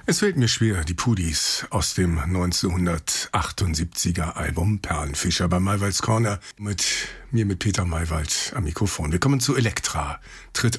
Es fällt mir schwer, die Pudis aus dem 1978er Album Perlenfischer bei Maywalds Corner mit Peter Maywald am Mikrofon. Wir kommen zu Elektra, tritt